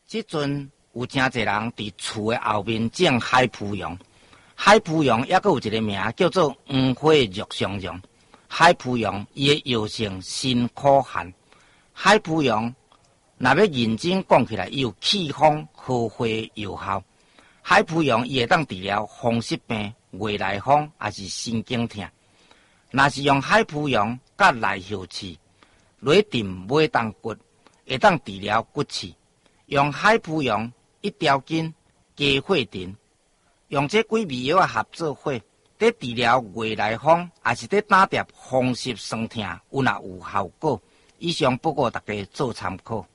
即阵有真侪人伫厝的后面种海蒲杨，海蒲杨也阁有一个名叫做黄花玉松杨。海蒲杨伊的药性辛苦寒，海蒲杨若要认真讲起来，伊有气风和血药效。海蒲杨伊会当治疗风湿病、胃内风，也是神经痛。若是用海蒲杨甲内hiệu刺落浸马当骨，会当治疗骨刺。用海蒲杨一条筋加血丁，用这几味药合作伙，在治疗胃内风，也是在打掉风湿酸痛，有若有效果。以上报告大家做参考。